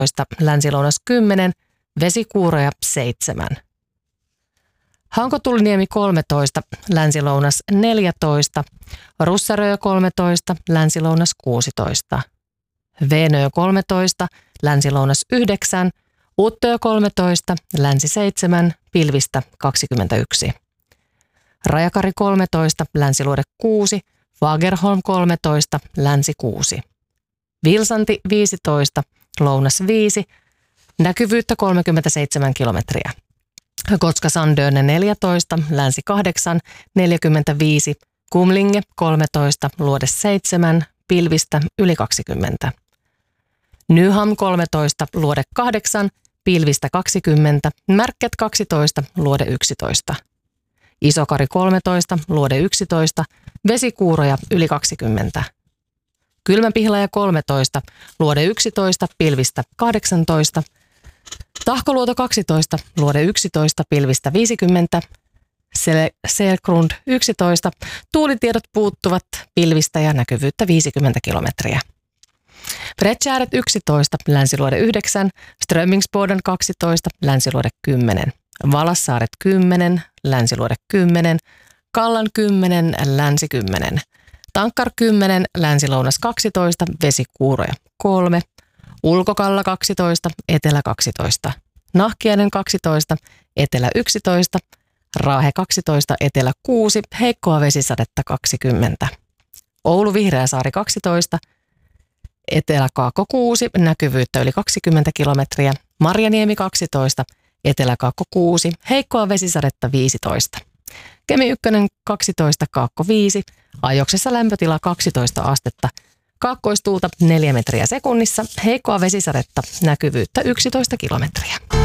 länsi-lounas 10, vesikuuroja 7. Hankotuliniemi 13, länsi-lounas 14, Russarö 13, länsi-lounas 16. Veenö 13, länsi-lounas 9, Uttö 13, länsi 7, pilvistä 21. Rajakari 13, länsiluode 6, Fagerholm 13, länsi 6. Vilsanti 15, lounas 5, näkyvyyttä 37 kilometriä. Kotka-Sandöne 14, länsi 8, 45, Kumlinge 13, luode 7, pilvistä yli 20. Nyham 13, luode 8, pilvistä 20, Märket 12, luode 11. Isokari 13, luode 11, vesikuuroja yli 20. Kylmäpihlaja 13, luode 11, pilvistä 18. Tahkoluoto 12, luode 11, pilvistä 50. Selgrund 11, tuulitiedot puuttuvat, pilvistä ja näkyvyyttä 50 kilometriä. Bredtjäret 11, länsiluode 9, Strömmingsboden 12, länsiluode 10. Valassaaret 10, länsiluode 10, Kallan 10, länsi 10. Tankkar 10, länsilounas 12, vesikuuroja 3. Ulkokalla 12, etelä 12. Nahkiainen 12, etelä 11. Raahe 12, etelä 6, heikkoa vesisadetta 20. Oulu Vihreäsaari 12, etelä-kaakko 6, näkyvyyttä yli 20 kilometriä. Marjaniemi 12, etelä-kaakko 6, heikkoa vesisadetta 15. Kemi 1 12, kaakko 5, ajoksessa lämpötila 12 astetta. Kaakkoistuulta 4 metriä sekunnissa, heikkoa vesisadetta, näkyvyyttä 11 kilometriä.